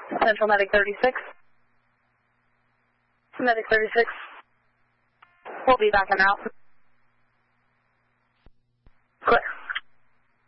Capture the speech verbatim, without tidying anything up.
Central Medic thirty-six. Medic thirty-six. We'll be back and out.